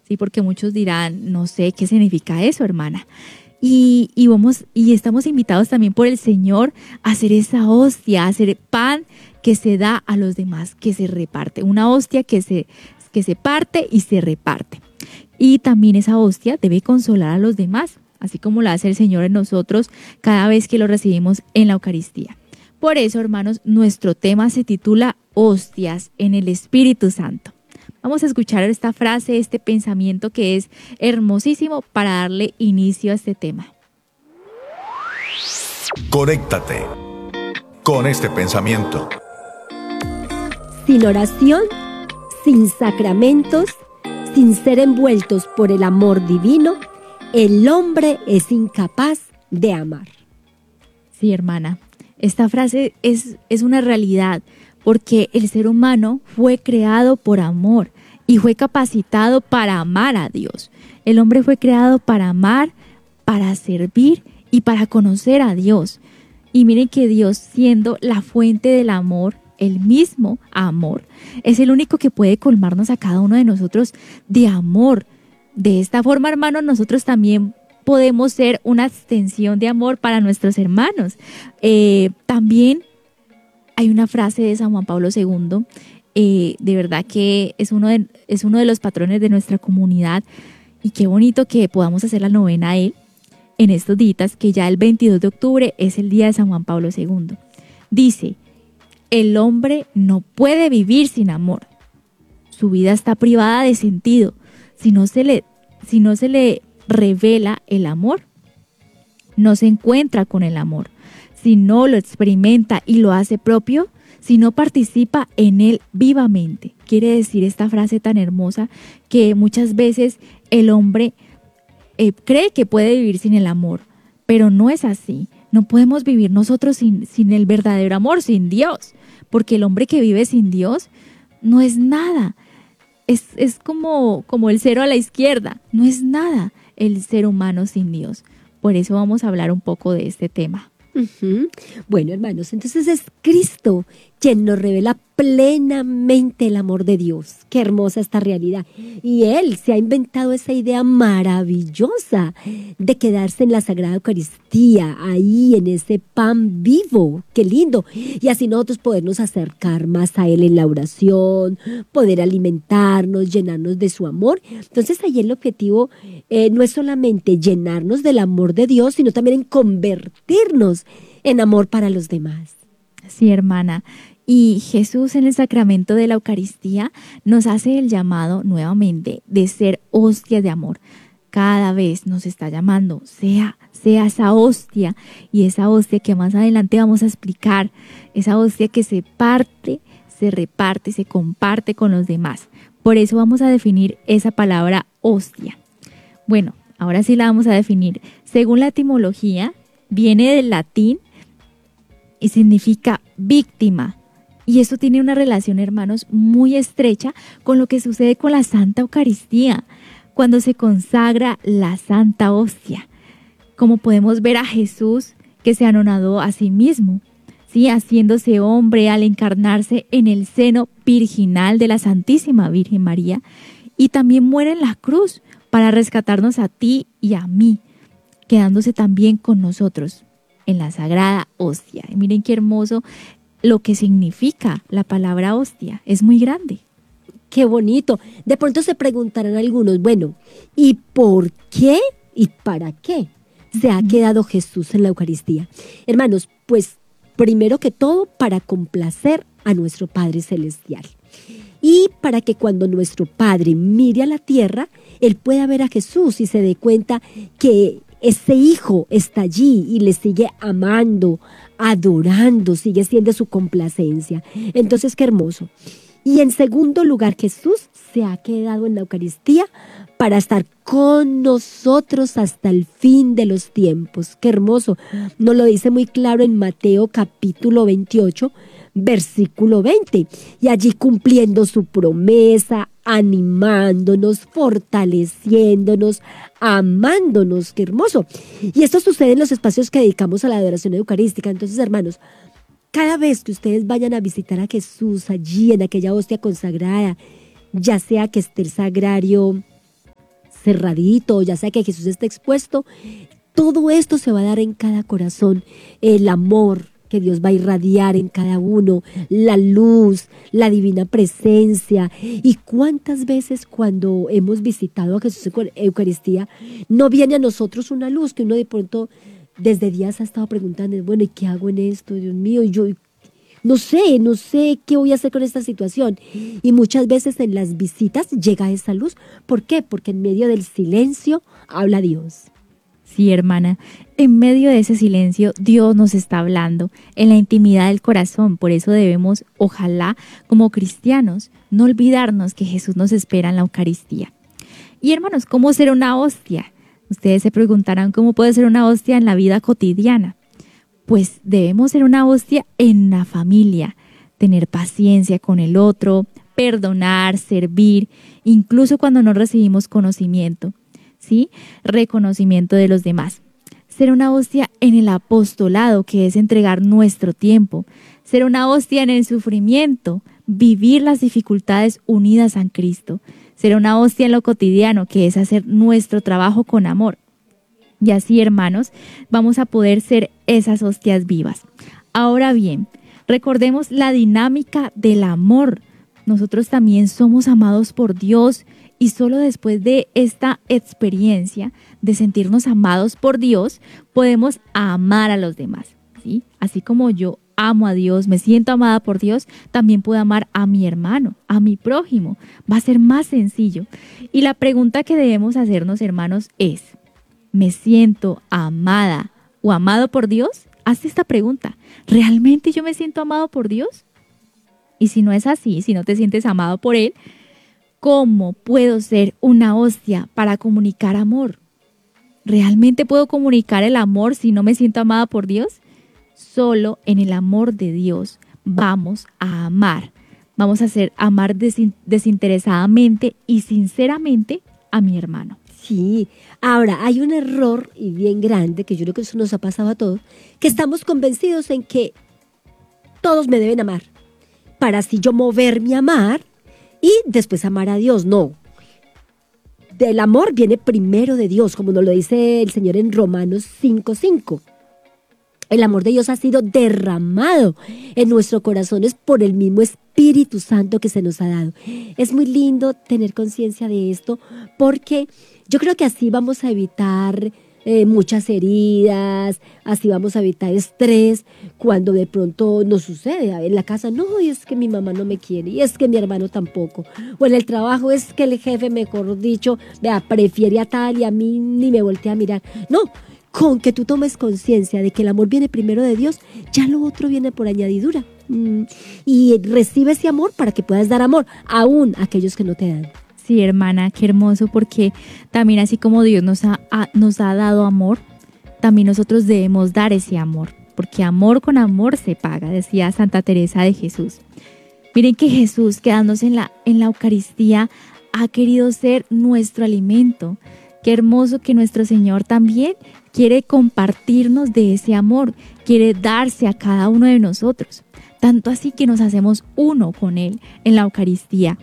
Sí, porque muchos dirán, no sé qué significa eso, hermana. Y estamos invitados también por el Señor a hacer esa hostia, a hacer pan que se da a los demás, que se reparte. Una hostia que se parte y se reparte. Y también esa hostia debe consolar a los demás, así como lo hace el Señor en nosotros cada vez que lo recibimos en la Eucaristía. Por eso, hermanos, nuestro tema se titula Hostias en el Espíritu Santo. Vamos a escuchar esta frase, este pensamiento que es hermosísimo para darle inicio a este tema. Conéctate con este pensamiento. Sin oración, sin sacramentos, sin ser envueltos por el amor divino, el hombre es incapaz de amar. Sí, hermana, esta frase es una realidad, porque el ser humano fue creado por amor y fue capacitado para amar a Dios. El hombre fue creado para amar, para servir y para conocer a Dios. Y miren que Dios, siendo la fuente del amor, el mismo amor, es el único que puede colmarnos a cada uno de nosotros de amor. De esta forma, hermanos, nosotros también podemos ser una extensión de amor para nuestros hermanos. También hay una frase de San Juan Pablo II, de verdad que es uno de los patrones de nuestra comunidad, y qué bonito que podamos hacer la novena a él en estos días, que ya el 22 de octubre es el día de San Juan Pablo II. Dice: el hombre no puede vivir sin amor. Su vida está privada de sentido si no se le revela el amor. No se encuentra con el amor. Si no lo experimenta y lo hace propio, si no participa en él vivamente. Quiere decir esta frase tan hermosa que muchas veces el hombre cree que puede vivir sin el amor, pero no es así. No podemos vivir nosotros sin el verdadero amor, sin Dios, porque el hombre que vive sin Dios no es nada. Es como el cero a la izquierda, no es nada el ser humano sin Dios. Por eso vamos a hablar un poco de este tema. Bueno, hermanos, entonces es Cristo quien nos revela plenamente el amor de Dios. Qué hermosa esta realidad. Y Él se ha inventado esa idea maravillosa de quedarse en la Sagrada Eucaristía, ahí en ese pan vivo. Qué lindo. Y así nosotros podernos acercar más a Él en la oración, poder alimentarnos, llenarnos de su amor. Entonces ahí el objetivo no es solamente llenarnos del amor de Dios, sino también en convertirnos en amor para los demás. Sí, hermana. Y Jesús en el sacramento de la Eucaristía nos hace el llamado nuevamente de ser hostia de amor. Cada vez nos está llamando, sea esa hostia, y esa hostia que más adelante vamos a explicar, esa hostia que se parte, se reparte, se comparte con los demás. Por eso vamos a definir esa palabra hostia. Bueno, ahora sí la vamos a definir. Según la etimología, viene del latín y significa víctima. Y eso tiene una relación, hermanos, muy estrecha con lo que sucede con la Santa Eucaristía, cuando se consagra la Santa Hostia. Como podemos ver a Jesús, que se anonadó a sí mismo, ¿sí?, haciéndose hombre al encarnarse en el seno virginal de la Santísima Virgen María, y también muere en la cruz para rescatarnos a ti y a mí, quedándose también con nosotros en la Sagrada Hostia. Y miren qué hermoso lo que significa la palabra hostia, es muy grande. Qué bonito. De pronto se preguntarán algunos, bueno, ¿y por qué y para qué se ha quedado Jesús en la Eucaristía? Hermanos, pues primero que todo para complacer a nuestro Padre Celestial. Y para que cuando nuestro Padre mire a la tierra, Él pueda ver a Jesús y se dé cuenta que ese hijo está allí y le sigue amando, adorando, sigue siendo su complacencia. Entonces, qué hermoso. Y en segundo lugar, Jesús se ha quedado en la Eucaristía para estar con nosotros hasta el fin de los tiempos. Qué hermoso. Nos lo dice muy claro en Mateo capítulo 28, versículo 20. Y allí cumpliendo su promesa, animándonos, fortaleciéndonos, amándonos. Qué hermoso. Y esto sucede en los espacios que dedicamos a la adoración eucarística. Entonces, hermanos, cada vez que ustedes vayan a visitar a Jesús allí en aquella hostia consagrada, ya sea que esté el sagrario cerradito, ya sea que Jesús esté expuesto, todo esto se va a dar en cada corazón, el amor que Dios va a irradiar en cada uno, la luz, la divina presencia. Y cuántas veces cuando hemos visitado a Jesús en Eucaristía, no viene a nosotros una luz que uno de pronto desde días ha estado preguntando, bueno, ¿y qué hago en esto? Dios mío, yo no sé qué voy a hacer con esta situación. Y muchas veces en las visitas llega esa luz. ¿Por qué? Porque en medio del silencio habla Dios. Sí, hermana, en medio de ese silencio Dios nos está hablando en la intimidad del corazón. Por eso debemos, ojalá, como cristianos, no olvidarnos que Jesús nos espera en la Eucaristía. Y hermanos, ¿cómo ser una hostia? Ustedes se preguntarán cómo puede ser una hostia en la vida cotidiana. Pues debemos ser una hostia en la familia, tener paciencia con el otro, perdonar, servir, incluso cuando no recibimos conocimiento, ¿sí? Reconocimiento de los demás. Ser una hostia en el apostolado, que es entregar nuestro tiempo. Ser una hostia en el sufrimiento, vivir las dificultades unidas a Cristo. Ser una hostia en lo cotidiano, que es hacer nuestro trabajo con amor. Y así, hermanos, vamos a poder ser esas hostias vivas. Ahora bien, recordemos la dinámica del amor. Nosotros también somos amados por Dios y solo después de esta experiencia de sentirnos amados por Dios, podemos amar a los demás, ¿sí? Así como yo amo a Dios, me siento amada por Dios, también puedo amar a mi hermano, a mi prójimo. Va a ser más sencillo. Y la pregunta que debemos hacernos, hermanos, es: ¿me siento amada o amado por Dios? Hazte esta pregunta. ¿Realmente yo me siento amado por Dios? Y si no es así, si no te sientes amado por Él, ¿cómo puedo ser una hostia para comunicar amor? ¿Realmente puedo comunicar el amor si no me siento amada por Dios? Solo en el amor de Dios vamos a amar. Vamos a amar desinteresadamente y sinceramente a mi hermano. Sí, ahora hay un error y bien grande, que yo creo que eso nos ha pasado a todos, que estamos convencidos en que todos me deben amar, para así yo moverme a amar y después amar a Dios. No, del amor viene primero de Dios, como nos lo dice el Señor en Romanos 5:5. El amor de Dios ha sido derramado en nuestros corazones por el mismo Espíritu Santo que se nos ha dado. Es muy lindo tener conciencia de esto, porque yo creo que así vamos a evitar muchas heridas, así vamos a evitar estrés cuando de pronto nos sucede en la casa. No, y es que mi mamá no me quiere, y es que mi hermano tampoco. O en el trabajo es que el jefe, mejor dicho, prefiere a tal y a mí ni me voltea a mirar. No, con que tú tomes conciencia de que el amor viene primero de Dios, ya lo otro viene por añadidura. Y recibe ese amor para que puedas dar amor aún a aquellos que no te dan. Sí, hermana, qué hermoso, porque también así como Dios nos ha dado amor, también nosotros debemos dar ese amor, porque amor con amor se paga, decía Santa Teresa de Jesús. Miren que Jesús, quedándose en la Eucaristía, ha querido ser nuestro alimento. Qué hermoso que nuestro Señor también quiere compartirnos de ese amor, quiere darse a cada uno de nosotros, tanto así que nos hacemos uno con Él en la Eucaristía.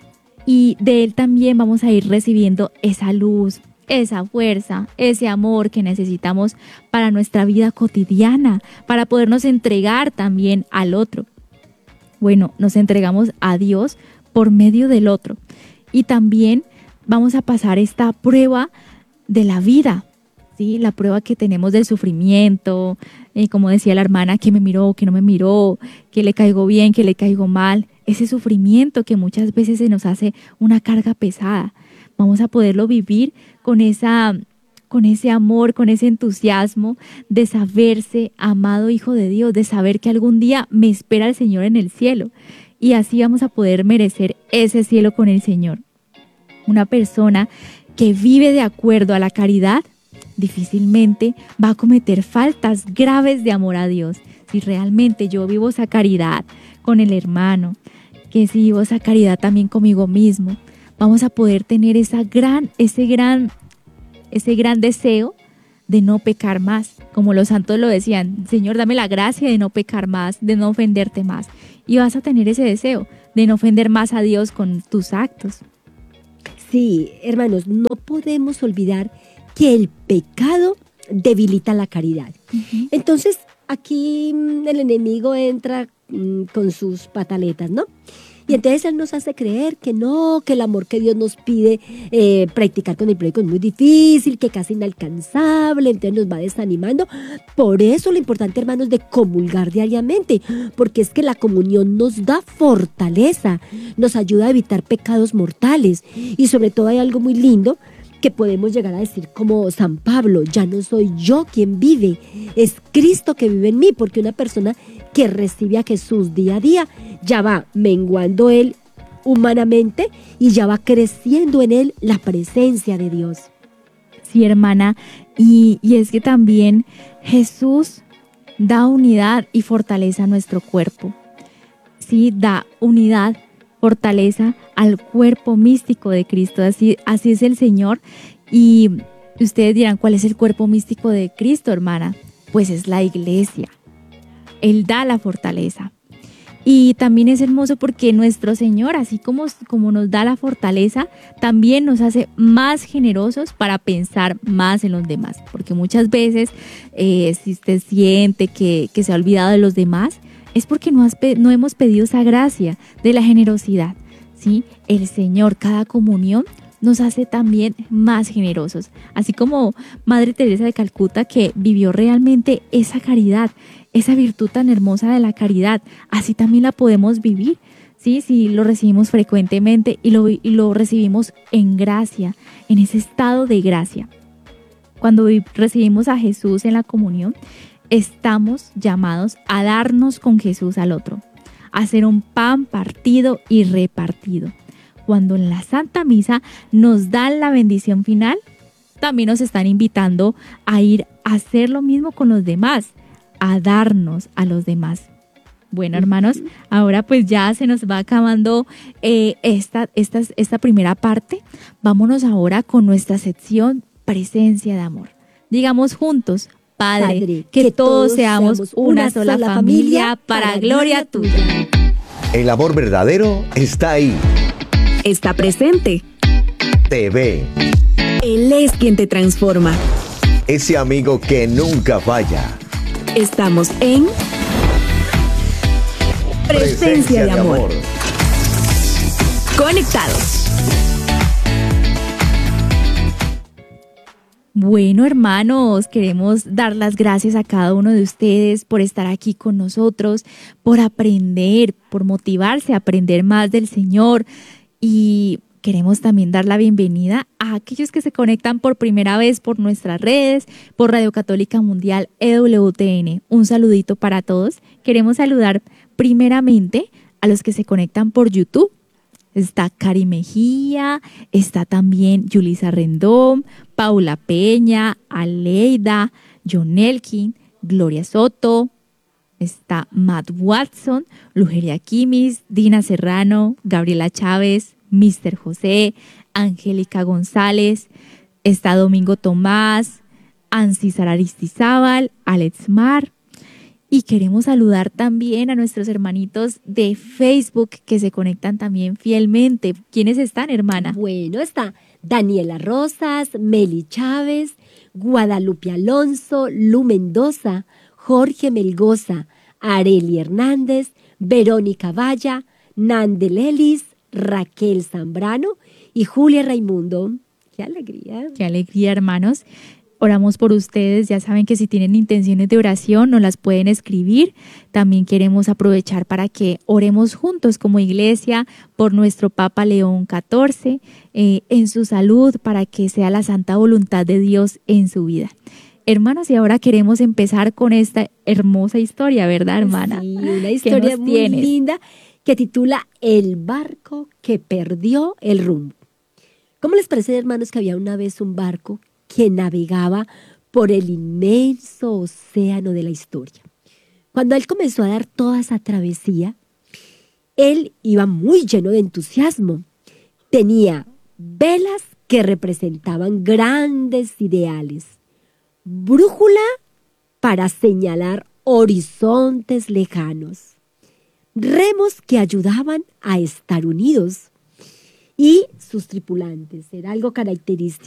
Y de Él también vamos a ir recibiendo esa luz, esa fuerza, ese amor que necesitamos para nuestra vida cotidiana, para podernos entregar también al otro. Bueno, nos entregamos a Dios por medio del otro. Y también vamos a pasar esta prueba de la vida, ¿sí? La prueba que tenemos del sufrimiento, como decía la hermana, que me miró, que no me miró, que le caigo bien, que le caigo mal. Ese sufrimiento que muchas veces se nos hace una carga pesada. Vamos a poderlo vivir con ese amor, con ese entusiasmo de saberse amado hijo de Dios, de saber que algún día me espera el Señor en el cielo. Y así vamos a poder merecer ese cielo con el Señor. Una persona que vive de acuerdo a la caridad difícilmente va a cometer faltas graves de amor a Dios. Si realmente yo vivo esa caridad con el hermano, que si vivo esa caridad también conmigo mismo, vamos a poder tener ese gran deseo de no pecar más. Como los santos lo decían: Señor, dame la gracia de no pecar más, de no ofenderte más. Y vas a tener ese deseo de no ofender más a Dios con tus actos. Sí, hermanos, no podemos olvidar que el pecado debilita la caridad. Entonces, aquí el enemigo entra con sus pataletas, ¿no? Y entonces él nos hace creer que no, que el amor que Dios nos pide practicar con el prójimo es muy difícil, que casi inalcanzable, entonces nos va desanimando. Por eso lo importante, hermanos, de comulgar diariamente, porque es que la comunión nos da fortaleza, nos ayuda a evitar pecados mortales. Y sobre todo hay algo muy lindo que podemos llegar a decir como San Pablo: ya no soy yo quien vive, es Cristo que vive en mí, porque una persona que recibe a Jesús día a día ya va menguando él humanamente y ya va creciendo en él la presencia de Dios. Sí, hermana, y es que también Jesús da unidad y fortaleza a nuestro cuerpo. Sí, da unidad, fortaleza al cuerpo místico de Cristo. Así es el Señor. Y ustedes dirán, ¿cuál es el cuerpo místico de Cristo, hermana? Pues es la iglesia. Él da la fortaleza. Y también es hermoso porque nuestro Señor, así como nos da la fortaleza, también nos hace más generosos para pensar más en los demás. Porque muchas veces, si usted siente que se ha olvidado de los demás, es porque no hemos pedido esa gracia de la generosidad, ¿sí? El Señor, cada comunión, nos hace también más generosos. Así como Madre Teresa de Calcuta, que vivió realmente esa caridad, esa virtud tan hermosa de la caridad, así también la podemos vivir, ¿sí? Si lo recibimos frecuentemente y lo recibimos en gracia, en ese estado de gracia. Cuando recibimos a Jesús en la comunión, estamos llamados a darnos con Jesús al otro, a hacer un pan partido y repartido. Cuando en la Santa Misa nos dan la bendición final, también nos están invitando a ir a hacer lo mismo con los demás, a darnos a los demás. Bueno, hermanos, ahora pues ya se nos va acabando esta primera parte. Vámonos ahora con nuestra sección Presencia de Amor. Digamos juntos: Padre, que todos seamos una sola familia para gloria tuya. El amor verdadero está ahí. Está presente. Te ve. Él es quien te transforma. Ese amigo que nunca falla. Estamos en Presencia de Amor. Conectados. Bueno, hermanos, queremos dar las gracias a cada uno de ustedes por estar aquí con nosotros, por aprender, por motivarse a aprender más del Señor. Y queremos también dar la bienvenida a aquellos que se conectan por primera vez por nuestras redes, por Radio Católica Mundial EWTN. Un saludito para todos. Queremos saludar primeramente a los que se conectan por YouTube. Está Cari Mejía, está también Yulisa Rendón, Paula Peña, Aleida, John Elkin, Gloria Soto, está Matt Watson, Lugeria Quimis, Dina Serrano, Gabriela Chávez, Mr. José, Angélica González, está Domingo Tomás, Ancisar Aristizábal, Alex Mar. Y queremos saludar también a nuestros hermanitos de Facebook que se conectan también fielmente. ¿Quiénes están, hermana? Bueno, está Daniela Rosas, Meli Chávez, Guadalupe Alonso, Lu Mendoza, Jorge Melgoza, Areli Hernández, Verónica Valla, Nandel Ellis, Raquel Zambrano y Julia Raimundo. ¡Qué alegría! ¡Qué alegría, hermanos! Oramos por ustedes. Ya saben que si tienen intenciones de oración nos las pueden escribir. También queremos aprovechar para que oremos juntos como iglesia por nuestro Papa León XIV, en su salud, para que sea la santa voluntad de Dios en su vida. Hermanos, y ahora queremos empezar con esta hermosa historia, ¿verdad, hermana? Sí, una historia muy linda que titula El barco que perdió el rumbo. ¿Cómo les parece, hermanos, que había una vez un barco que navegaba por el inmenso océano de la historia? Cuando él comenzó a dar toda esa travesía, él iba muy lleno de entusiasmo. Tenía velas que representaban grandes ideales, brújula para señalar horizontes lejanos, remos que ayudaban a estar unidos y sus tripulantes. Era algo característico